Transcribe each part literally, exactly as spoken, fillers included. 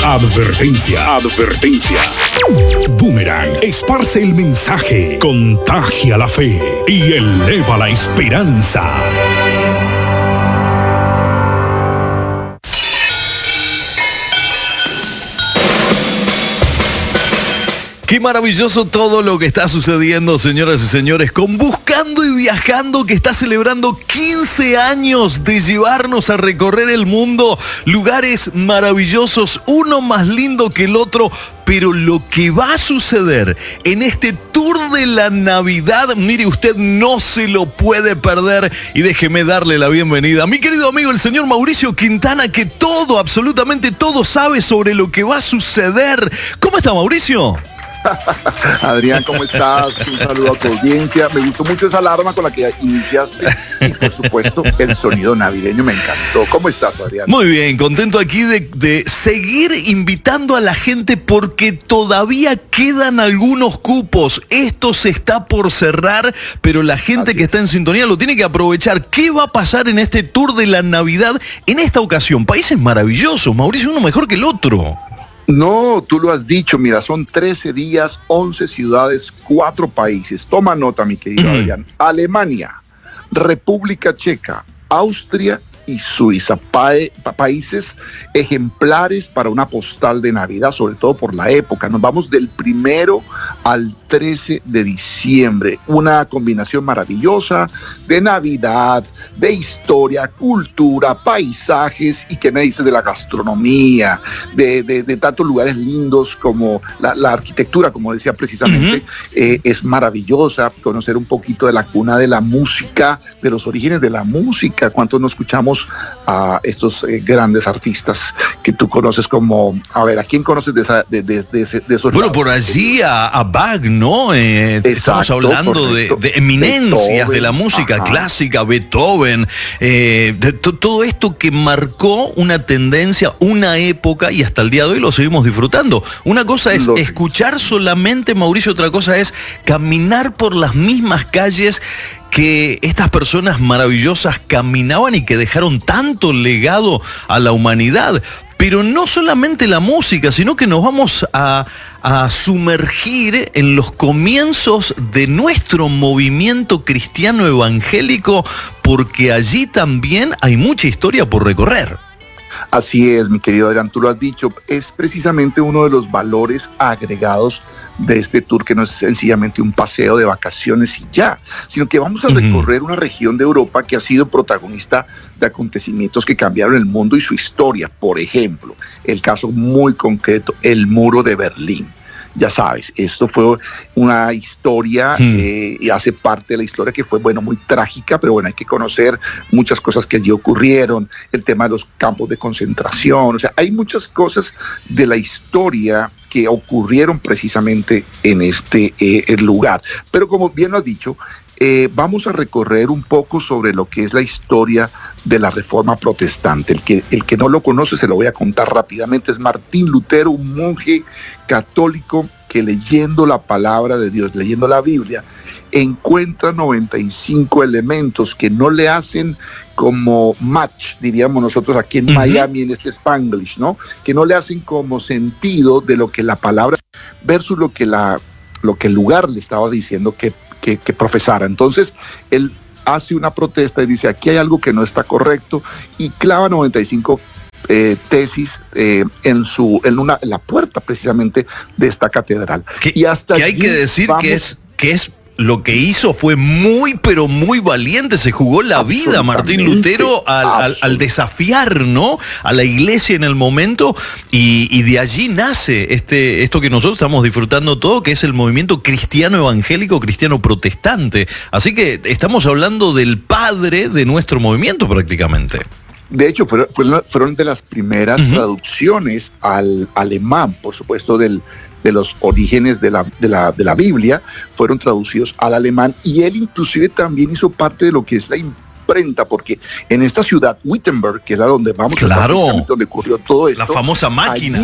Advertencia. Advertencia. Boomerang esparce el mensaje, contagia la fe y eleva la esperanza. Qué maravilloso todo lo que está sucediendo, señoras y señores, con Buscando y Viajando, que está celebrando quince años de llevarnos a recorrer el mundo, lugares maravillosos, uno más lindo que el otro. Pero lo que va a suceder en este tour de la Navidad, mire usted, no se lo puede perder. Y déjeme darle la bienvenida a mi querido amigo, el señor Mauricio Quintana, que todo, absolutamente todo sabe sobre lo que va a suceder. ¿Cómo está, Mauricio? Adrián, ¿cómo estás? Un saludo a tu audiencia. Me gustó mucho esa alarma con la que iniciaste y, por supuesto, el sonido navideño me encantó. ¿Cómo estás, Adrián? Muy bien, contento aquí de, de seguir invitando a la gente porque todavía quedan algunos cupos. Esto se está por cerrar, pero la gente Así que está en sintonía lo tiene que aprovechar. ¿Qué va a pasar en este tour de la Navidad en esta ocasión? Países maravillosos, Mauricio, uno mejor que el otro. No, tú lo has dicho, mira, son trece días, once ciudades, cuatro países. Toma nota, mi querido uh-huh. Adrián. Alemania, República Checa, Austria y Suiza, pa- pa- países ejemplares para una postal de Navidad, sobre todo por la época. Nos vamos del primero al trece de diciembre, una combinación maravillosa de Navidad, de historia, cultura, paisajes, y qué me dices de la gastronomía, de, de, de tantos lugares lindos como la, la arquitectura, como decía precisamente, uh-huh. eh, es maravillosa. Conocer un poquito de la cuna de la música, de los orígenes de la música. ¿Cuántos no escuchamos a estos eh, grandes artistas que tú conoces? Como, a ver, ¿a quién conoces de, esa, de, de, de, de esos Bueno, lados? por allí a, a Bach, ¿no? Eh, Exacto, estamos hablando de, de eminencias Beethoven, de la música ajá. clásica, Beethoven, eh, de to, todo esto que marcó una tendencia, una época, y hasta el día de hoy lo seguimos disfrutando. Una cosa es Lógico. escuchar solamente, Mauricio, otra cosa es caminar por las mismas calles que estas personas maravillosas caminaban y que dejaron tanto legado a la humanidad. Pero no solamente la música, sino que nos vamos a, a sumergir en los comienzos de nuestro movimiento cristiano evangélico, porque allí también hay mucha historia por recorrer. Así es, mi querido Adrián, tú lo has dicho, es precisamente uno de los valores agregados de este tour, que no es sencillamente un paseo de vacaciones y ya, sino que vamos a uh-huh. recorrer una región de Europa que ha sido protagonista de acontecimientos que cambiaron el mundo y su historia. Por ejemplo, el caso muy concreto, el muro de Berlín. Ya sabes, esto fue una historia hmm. eh, y hace parte de la historia que fue, bueno, muy trágica, pero bueno, hay que conocer muchas cosas que allí ocurrieron, el tema de los campos de concentración, o sea, hay muchas cosas de la historia que ocurrieron precisamente en este eh, lugar. Pero como bien lo has dicho, eh, vamos a recorrer un poco sobre lo que es la historia de la Reforma Protestante. El que, el que no lo conoce, se lo voy a contar rápidamente, es Martín Lutero, un monje católico que leyendo la palabra de Dios, leyendo la Biblia, encuentra noventa y cinco elementos que no le hacen como match, diríamos nosotros aquí en uh-huh. Miami, en este Spanglish, ¿no? Que no le hacen como sentido de lo que la palabra versus lo que, la, lo que el lugar le estaba diciendo que, que, que profesara. Entonces, él hace una protesta y dice, aquí hay algo que no está correcto, y clava noventa y cinco eh, tesis eh, en su en una en la puerta precisamente de esta catedral. Que, y hasta que hay que decir vamos, que es que es lo que hizo fue muy, pero muy valiente. Se jugó la vida Martín Lutero al, al, al desafiar, ¿no?, a la iglesia en el momento, y, y de allí nace este esto que nosotros estamos disfrutando todo, que es el movimiento cristiano evangélico, cristiano protestante. Así que estamos hablando del padre de nuestro movimiento prácticamente. De hecho, fueron, fueron de las primeras uh-huh. traducciones al alemán, por supuesto, del de los orígenes de la, de la, de la Biblia, fueron traducidos al alemán, y él inclusive también hizo parte de lo que es la imprenta, porque en esta ciudad, Wittenberg, que es la donde vamos, claro, a donde ocurrió todo esto, la famosa máquina. Allí,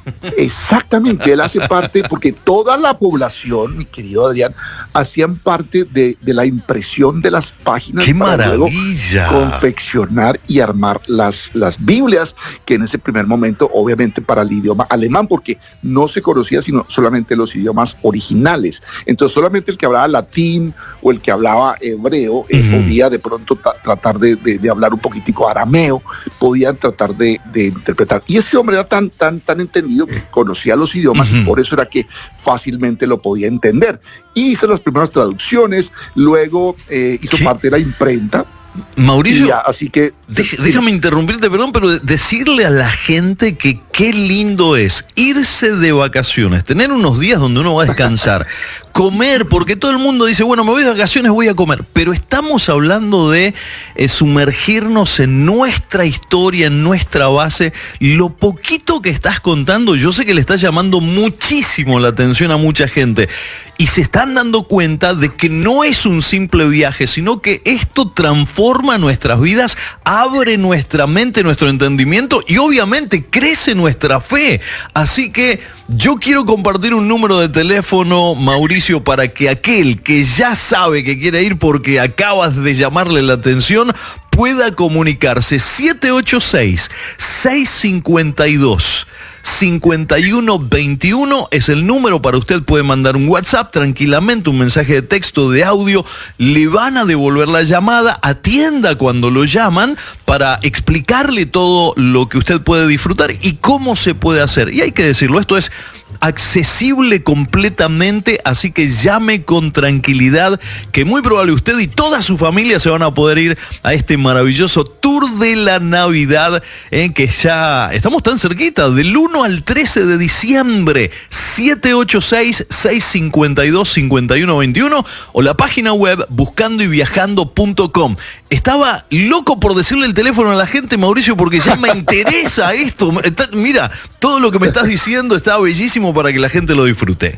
Exactamente, él hace parte, porque toda la población, mi querido Adrián, hacían parte de, de la impresión de las páginas. ¡Qué para maravilla! luego confeccionar y armar las, las Biblias, que en ese primer momento, obviamente para el idioma alemán, porque no se conocía sino solamente los idiomas originales. Entonces solamente el que hablaba latín o el que hablaba hebreo eh, uh-huh. podía de pronto tra- tratar de, de, de hablar un poquitico arameo, podían tratar de, de interpretar. Y este hombre era tan, tan, tan entendido, conocía los idiomas, uh-huh. y por eso era que fácilmente lo podía entender. Y hizo las primeras traducciones, luego eh, hizo ¿Qué? parte de la imprenta. Mauricio, ya, así que deje, déjame interrumpirte, perdón, pero decirle a la gente que qué lindo es irse de vacaciones, tener unos días donde uno va a descansar, comer, porque todo el mundo dice, bueno, me voy de vacaciones, voy a comer, pero estamos hablando de eh, sumergirnos en nuestra historia, en nuestra base. Lo poquito que estás contando, yo sé que le está llamando muchísimo la atención a mucha gente, y se están dando cuenta de que no es un simple viaje, sino que esto transforma nuestras vidas, abre nuestra mente, nuestro entendimiento y obviamente crece nuestra fe. Así que yo quiero compartir un número de teléfono, Mauricio, para que aquel que ya sabe que quiere ir porque acabas de llamarle la atención, pueda comunicarse. Siete ocho seis, seis cinco dos, cinco uno dos uno es el número para usted. Puede mandar un WhatsApp tranquilamente, un mensaje de texto, de audio, le van a devolver la llamada, atienda cuando lo llaman para explicarle todo lo que usted puede disfrutar y cómo se puede hacer. Y hay que decirlo, esto es accesible completamente, así que llame con tranquilidad, que muy probable usted y toda su familia se van a poder ir a este maravilloso Tour de la Navidad, en que ya estamos tan cerquita, del uno al trece de diciembre. Siete ocho seis, seis cinco dos, cinco uno dos uno o la página web buscando y viajando punto com. Estaba loco por decirle el teléfono a la gente, Mauricio, porque ya me interesa esto. Mira, todo lo que me estás diciendo está bellísimo para que la gente lo disfrute.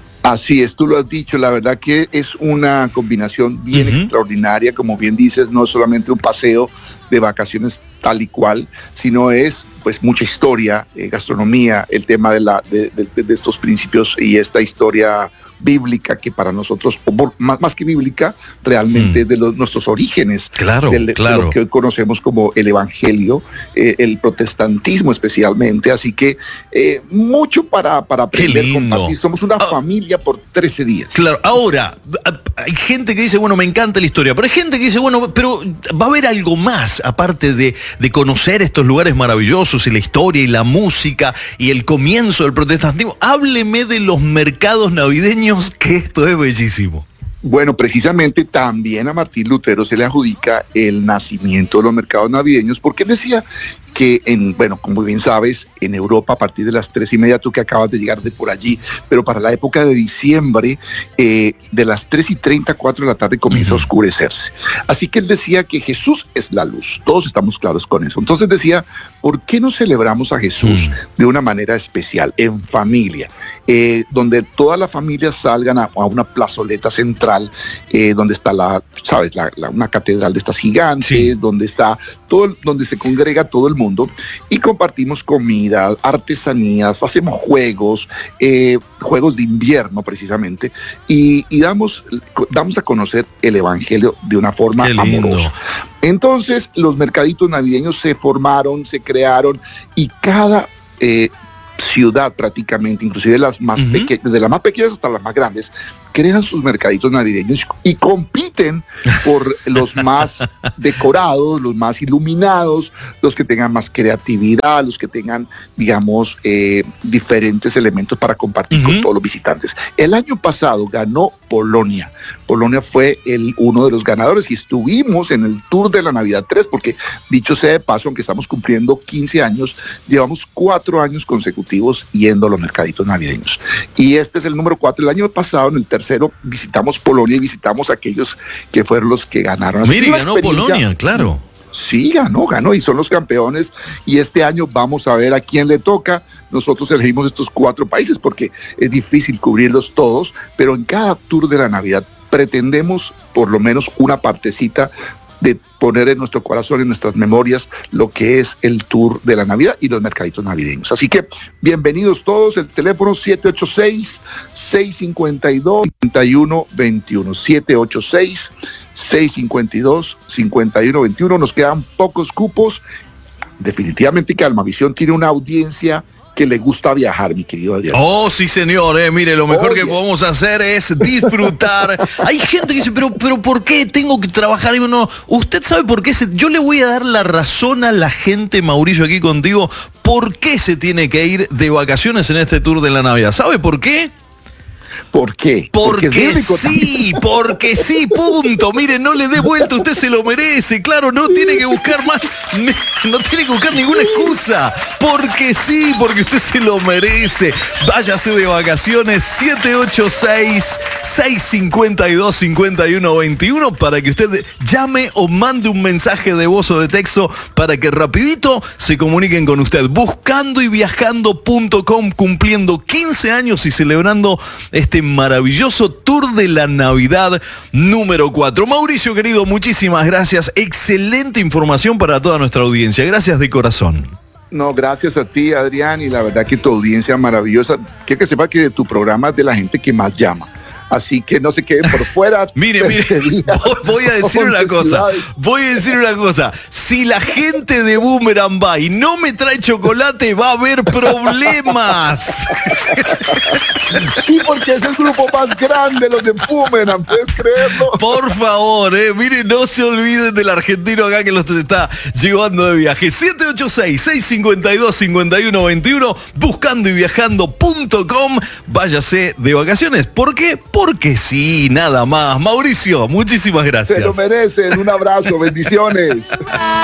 Así es, tú lo has dicho, la verdad que es una combinación bien uh-huh. extraordinaria, como bien dices, no es solamente un paseo de vacaciones tal y cual, sino es pues mucha historia, eh, gastronomía, el tema de, la, de, de, de estos principios y esta historia bíblica que para nosotros, más, más que bíblica, realmente mm. de los, nuestros orígenes, claro, del, claro. de lo que hoy conocemos como el evangelio, eh, el protestantismo especialmente, así que eh, mucho para, para aprender, compartir. Somos una ah, familia por trece días. Claro, ahora, hay gente que dice, bueno, me encanta la historia, pero hay gente que dice, bueno, pero va a haber algo más, aparte de, de conocer estos lugares maravillosos y la historia y la música y el comienzo del protestantismo. Hábleme de los mercados navideños, que esto es bellísimo. Bueno, precisamente también a Martín Lutero se le adjudica el nacimiento de los mercados navideños, porque él decía que, en, bueno, como bien sabes, en Europa a partir de las tres y media, tú que acabas de llegar de por allí, pero para la época de diciembre, eh, de las tres y treinta, cuatro de la tarde comienza uh-huh. a oscurecerse. Así que él decía que Jesús es la luz, todos estamos claros con eso. Entonces decía, ¿por qué no celebramos a Jesús uh-huh. de una manera especial, en familia? Eh, donde todas las familias salgan a, a una plazoleta central, eh, donde está la, sabes, la, la, una catedral de estas gigantes, sí. donde está todo, donde se congrega todo el mundo y compartimos comida, artesanías, hacemos juegos, eh, juegos de invierno precisamente, y, y damos, damos a conocer el evangelio de una forma amorosa. Entonces los mercaditos navideños se formaron, se crearon y cada eh, ciudad prácticamente, inclusive las más uh-huh. pequeñas, de las más pequeñas hasta las más grandes, crean sus mercaditos navideños y compiten por los más decorados, los más iluminados, los que tengan más creatividad, los que tengan, digamos, eh, diferentes elementos para compartir uh-huh. con todos los visitantes. El año pasado ganó Polonia. Polonia fue el, uno de los ganadores y estuvimos en el Tour de la Navidad tres, porque dicho sea de paso, aunque estamos cumpliendo quince años, llevamos cuatro años consecutivos yendo a los mercaditos navideños. Y este es el número cuatro. El año pasado, en el tercero, visitamos Polonia y visitamos a aquellos que fueron los que ganaron. Mire, ganó Polonia, claro. Sí, ganó, ganó y son los campeones. Y este año vamos a ver a quién le toca. Nosotros elegimos estos cuatro países porque es difícil cubrirlos todos, pero en cada Tour de la Navidad pretendemos por lo menos una partecita de poner en nuestro corazón, en nuestras memorias, lo que es el tour de la Navidad y los mercaditos navideños. Así que bienvenidos todos. El teléfono siete ocho seis, seis cinco dos, cinco uno dos uno, siete ocho seis, seis cinco dos, cinco uno dos uno. Nos quedan pocos cupos. Definitivamente que Almavisión tiene una audiencia que le gusta viajar, mi querido Adrián. Oh, sí, señor, eh, mire, lo mejor Oye. que podemos hacer es disfrutar. Hay gente que dice, pero, pero ¿por qué tengo que trabajar? Y no, usted sabe por qué se... Yo le voy a dar la razón a la gente, Mauricio, aquí contigo, por qué se tiene que ir de vacaciones en este tour de la Navidad. ¿Sabe por qué? ¿Por qué? Porque, porque sí, porque sí, punto. Mire, no le dé vuelta, usted se lo merece, claro, no tiene que buscar más, no tiene que buscar ninguna excusa. Porque sí, porque usted se lo merece. Váyase de vacaciones, siete ocho seis, seis cinco dos, cinco uno dos uno para que usted llame o mande un mensaje de voz o de texto para que rapidito se comuniquen con usted. buscando y viajando punto com, cumpliendo quince años y celebrando este maravilloso tour de la Navidad número cuatro. Mauricio, querido, muchísimas gracias. Excelente información para toda nuestra audiencia. Gracias de corazón. No, gracias a ti, Adrián, y la verdad que tu audiencia maravillosa. Quiero que sepa que tu programa es de la gente que más llama. Así que no se queden por fuera. Mire, mire, voy, voy a decir una cosa, voy a decir una cosa, si la gente de Boomerang va y no me trae chocolate, va a haber problemas. Sí, porque es el grupo más grande, los de Boomerang, ¿puedes creerlo? Por favor, eh, mire, no se olviden del argentino acá que los está llevando de viaje. siete ocho seis, seis cinco dos, cinco uno dos uno, buscando y viajando punto com, váyase de vacaciones. ¿Por qué? Porque sí, nada más. Mauricio, muchísimas gracias. Se lo merecen. Un abrazo, bendiciones.